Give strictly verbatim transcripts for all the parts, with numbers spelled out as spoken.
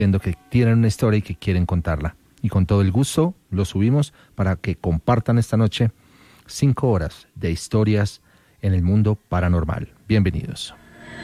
viendo que tienen una historia y que quieren contarla. Y con todo el gusto lo subimos para que compartan esta noche cinco horas de historias en el mundo paranormal. Bienvenidos.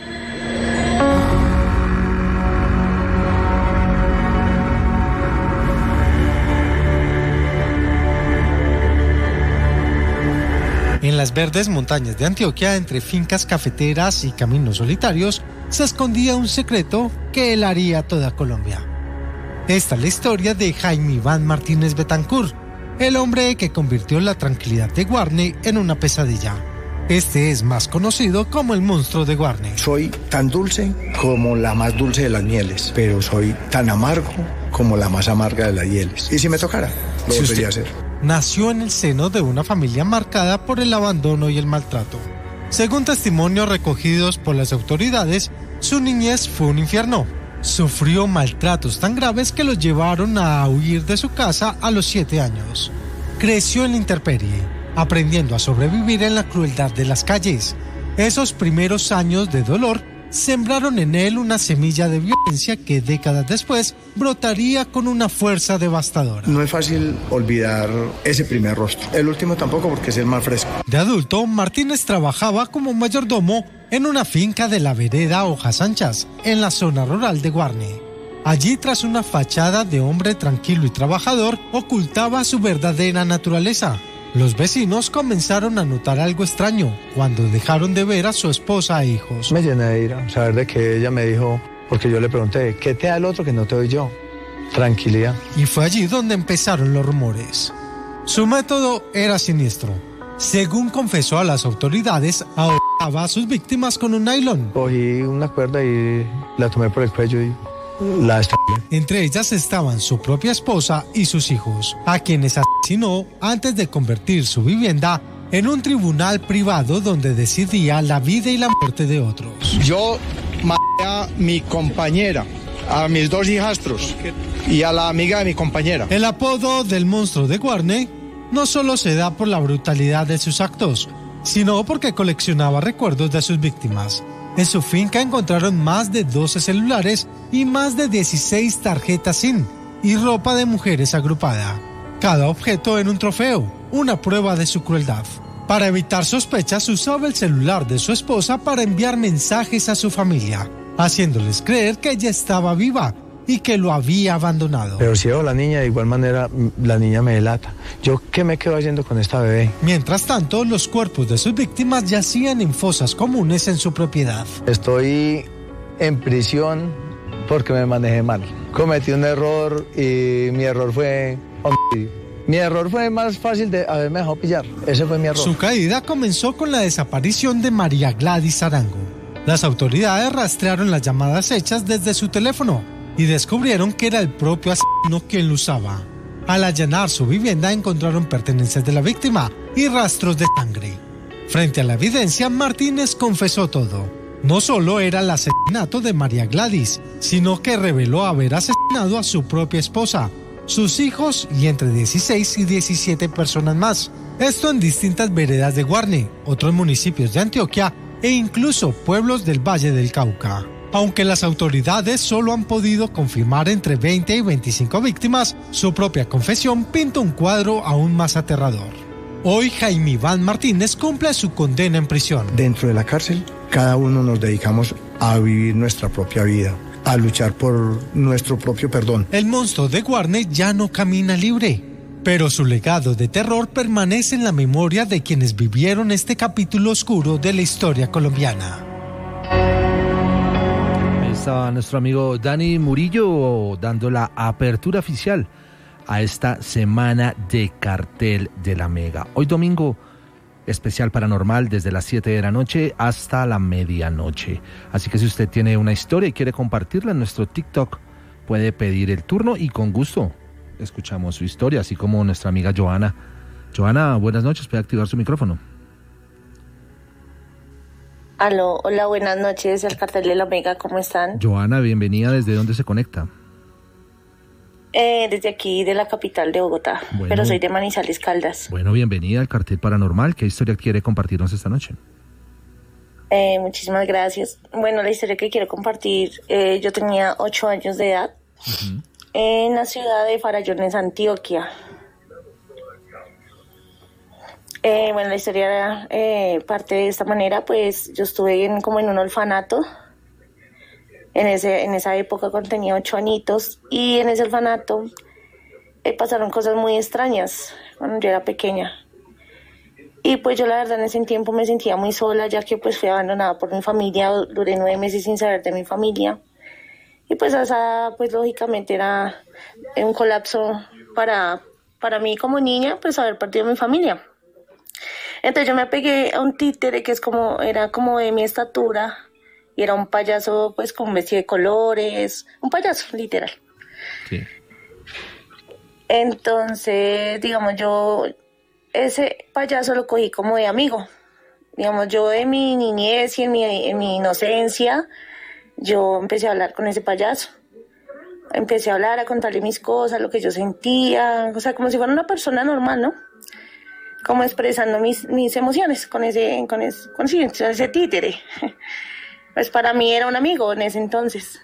En las verdes montañas de Antioquia, entre fincas cafeteras y caminos solitarios, se escondía un secreto que helaría toda Colombia. Esta es la historia de Jaime Iván Martínez Betancourt, el hombre que convirtió la tranquilidad de Guarne en una pesadilla. Este es más conocido como el monstruo de Guarne. Soy tan dulce como la más dulce de las mieles, pero soy tan amargo como la más amarga de las hieles. Y si me tocara, lo Si volvería usted... a hacer. Nació en el seno de una familia marcada por el abandono y el maltrato. Según testimonios recogidos por las autoridades, su niñez fue un infierno. Sufrió maltratos tan graves que lo llevaron a huir de su casa a los siete años. Creció en la intemperie, aprendiendo a sobrevivir en la crueldad de las calles. Esos primeros años de dolor sembraron en él una semilla de violencia que décadas después brotaría con una fuerza devastadora. No es fácil olvidar ese primer rostro. El último tampoco, porque es el más fresco. De adulto, Martínez trabajaba como mayordomo en una finca de la vereda Hojas Anchas, en la zona rural de Guarne. Allí, tras una fachada de hombre tranquilo y trabajador, ocultaba su verdadera naturaleza. Los vecinos comenzaron a notar algo extraño cuando dejaron de ver a su esposa e hijos. Me llené de ira, saber de que ella me dijo, porque yo le pregunté, ¿qué te da el otro que no te doy yo? Tranquilidad. Y fue allí donde empezaron los rumores. Su método era siniestro. Según confesó a las autoridades, ahorcaba a sus víctimas con un nylon. Cogí una cuerda y la tomé por el cuello y la estrangulé. Entre ellas estaban su propia esposa y sus hijos, a quienes asesinó antes de convertir su vivienda en un tribunal privado donde decidía la vida y la muerte de otros. Yo maté a mi compañera, a mis dos hijastros y a la amiga de mi compañera. El apodo del monstruo de Guarne no solo se da por la brutalidad de sus actos, sino porque coleccionaba recuerdos de sus víctimas. En su finca encontraron más de doce celulares y más de dieciséis tarjetas SIM y ropa de mujeres agrupada. Cada objeto era un trofeo, una prueba de su crueldad. Para evitar sospechas, usaba el celular de su esposa para enviar mensajes a su familia, haciéndoles creer que ella estaba viva y que lo había abandonado. Pero si veo a la niña, de igual manera, la niña me delata. ¿Yo qué me quedo haciendo con esta bebé? Mientras tanto, los cuerpos de sus víctimas yacían en fosas comunes en su propiedad. Estoy en prisión porque me manejé mal. Cometí un error y mi error fue homicidio. Mi error fue más fácil de haberme dejado pillar. Ese fue mi error. Su caída comenzó con la desaparición de María Gladys Arango. Las autoridades rastrearon las llamadas hechas desde su teléfono y descubrieron que era el propio asesino quien lo usaba. Al allanar su vivienda encontraron pertenencias de la víctima y rastros de sangre. Frente a la evidencia, Martínez confesó todo. No solo era el asesinato de María Gladys, sino que reveló haber asesinado a su propia esposa, sus hijos y entre dieciséis y diecisiete personas más. Esto en distintas veredas de Guarne, otros municipios de Antioquia e incluso pueblos del Valle del Cauca. Aunque las autoridades solo han podido confirmar entre veinte y veinticinco víctimas, su propia confesión pinta un cuadro aún más aterrador. Hoy Jaime Iván Martínez cumple su condena en prisión. Dentro de la cárcel, cada uno nos dedicamos a vivir nuestra propia vida, a luchar por nuestro propio perdón. El monstruo de Guarne ya no camina libre, pero su legado de terror permanece en la memoria de quienes vivieron este capítulo oscuro de la historia colombiana. Estaba nuestro amigo Dani Murillo dando la apertura oficial a esta semana de Cartel de la Mega. Hoy domingo, especial paranormal desde las siete de la noche hasta la medianoche. Así que si usted tiene una historia y quiere compartirla en nuestro TikTok, puede pedir el turno y con gusto escuchamos su historia, así como nuestra amiga Joana. Joana, buenas noches, puede activar su micrófono. Aló, hola, buenas noches, el Cartel de la Mega, ¿cómo están? Joana, bienvenida, ¿desde dónde se conecta? Eh, desde aquí, de la capital de Bogotá, bueno, pero soy de Manizales, Caldas. Bueno, bienvenida al Cartel Paranormal, ¿qué historia quiere compartirnos esta noche? Eh, muchísimas gracias. Bueno, la historia que quiero compartir, eh, yo tenía ocho años de edad, uh-huh. en la ciudad de Farallones, Antioquia. Eh, bueno, la historia era, eh, parte de esta manera, pues yo estuve en, como en un orfanato en, ese, en esa época cuando tenía ocho añitos, y en ese orfanato eh, pasaron cosas muy extrañas cuando yo era pequeña. Y pues yo la verdad en ese tiempo me sentía muy sola, ya que pues fui abandonada por mi familia, duré nueve meses sin saber de mi familia. Y pues esa, pues lógicamente era un colapso para, para mí como niña, pues haber perdido mi familia. Entonces yo me apegué a un títere que es como, era como de mi estatura, y era un payaso pues con vestido de colores, un payaso literal. Sí. Entonces, digamos, yo ese payaso lo cogí como de amigo. Digamos, yo de mi niñez y en mi, en mi inocencia, yo empecé a hablar con ese payaso. Empecé a hablar, a contarle mis cosas, lo que yo sentía, o sea, como si fuera una persona normal, ¿no? Como expresando mis, mis emociones con ese, con ese, con ese títere. Pues para mí era un amigo en ese entonces.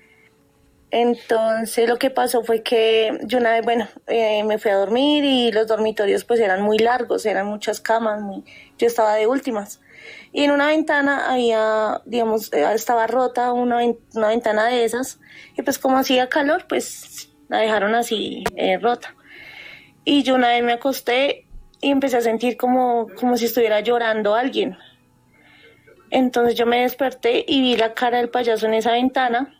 Entonces lo que pasó fue que yo una vez, bueno, eh, me fui a dormir y los dormitorios pues eran muy largos, eran muchas camas, muy, yo estaba de últimas. Y en una ventana había, digamos, estaba rota una, una ventana de esas, y pues como hacía calor, pues la dejaron así eh, rota. Y yo una vez me acosté y empecé a sentir como, como si estuviera llorando alguien. Entonces yo me desperté y vi la cara del payaso en esa ventana.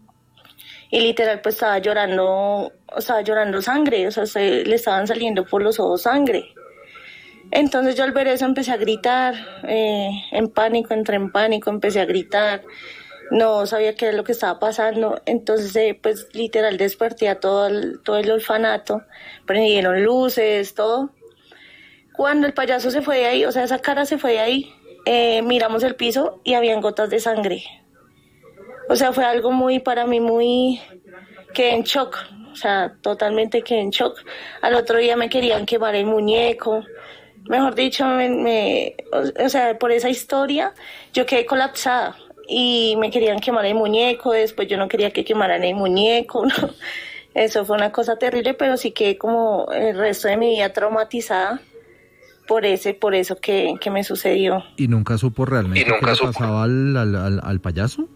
Y literal pues estaba llorando, estaba llorando sangre, o sea, se, le estaban saliendo por los ojos sangre. Entonces yo al ver eso empecé a gritar, eh, en pánico, entré en pánico, empecé a gritar, no sabía qué era lo que estaba pasando. Entonces eh, pues literal desperté a todo el, todo el orfanato, prendieron luces, todo. Cuando el payaso se fue de ahí, o sea, esa cara se fue de ahí, eh, miramos el piso y habían gotas de sangre. O sea, fue algo muy, para mí, muy, quedé en shock, o sea, totalmente quedé en shock. Al otro día me querían quemar el muñeco, mejor dicho, me, me, o sea, por esa historia yo quedé colapsada y me querían quemar el muñeco, después yo no quería que quemaran el muñeco, ¿no? Eso fue una cosa terrible, pero sí quedé como el resto de mi vida traumatizada por ese, por eso que, que me sucedió. ¿Y nunca supo realmente ¿Y nunca qué supo? le pasaba al, al, al, al payaso?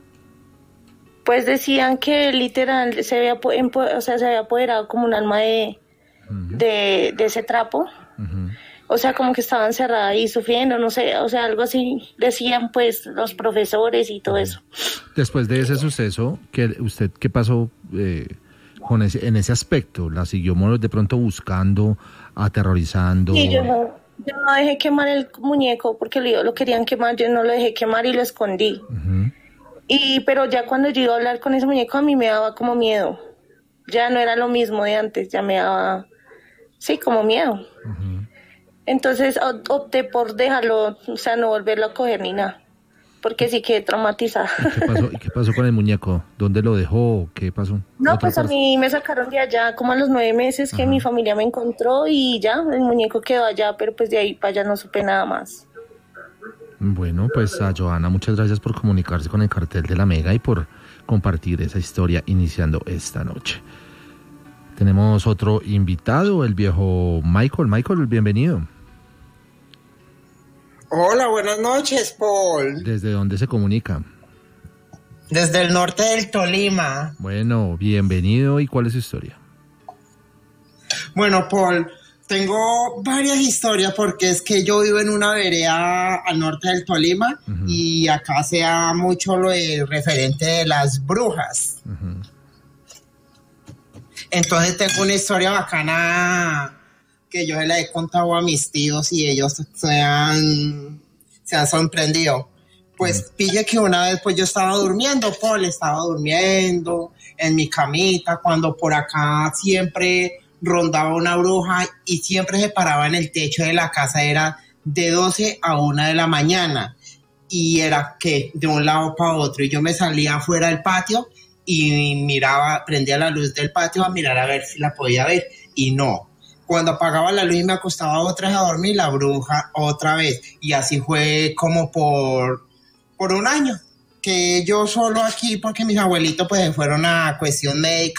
Pues decían que literal se había, o sea, se había apoderado como un alma de, uh-huh. de, de ese trapo. Uh-huh. O sea, como que estaba encerrada ahí sufriendo, no sé, o sea, algo así decían pues los profesores y todo eso. Después de ese suceso, ¿qué, usted qué pasó eh, con ese, en ese aspecto? ¿La siguió de pronto buscando, aterrorizando? Sí, yo no, yo no dejé quemar el muñeco porque lo, lo querían quemar, yo no lo dejé quemar y lo escondí. Uh-huh. Y pero ya cuando yo iba a hablar con ese muñeco a mí me daba como miedo. Ya no era lo mismo de antes, ya me daba, sí, como miedo. Uh-huh. Entonces opté por dejarlo, o sea, no volverlo a coger ni nada, porque sí quedé traumatizada. ¿Y qué pasó, ¿Y qué pasó con el muñeco? ¿Dónde lo dejó? ¿Qué pasó? No, pues a mí me sacaron de allá como a los nueve meses que Ajá. mi familia me encontró y ya, el muñeco quedó allá, pero pues de ahí para allá no supe nada más. Bueno, pues a Johanna, muchas gracias por comunicarse con el Cartel de la Mega y por compartir esa historia iniciando esta noche. Tenemos otro invitado, el viejo Michael. Michael, bienvenido. Hola, buenas noches, Paul. ¿Desde dónde se comunica? Desde el norte del Tolima. Bueno, bienvenido. ¿Y cuál es su historia? Bueno, Paul, tengo varias historias porque es que yo vivo en una vereda al norte del Tolima uh-huh. y acá se da mucho lo de referente de las brujas. Uh-huh. Entonces tengo una historia bacana que yo se la he contado a mis tíos y ellos se han, se han sorprendido. Pues uh-huh. pille que una vez pues yo estaba durmiendo, Paul, estaba durmiendo en mi camita cuando por acá siempre rondaba una bruja y siempre se paraba en el techo de la casa, era de doce a una de la mañana y era que de un lado para otro y yo me salía afuera del patio y miraba, prendía la luz del patio a mirar a ver si la podía ver y no. Cuando apagaba la luz y me acostaba otra vez a dormir, la bruja otra vez y así fue como por, por un año. que yo solo aquí porque mis abuelitos pues fueron a cuestión médica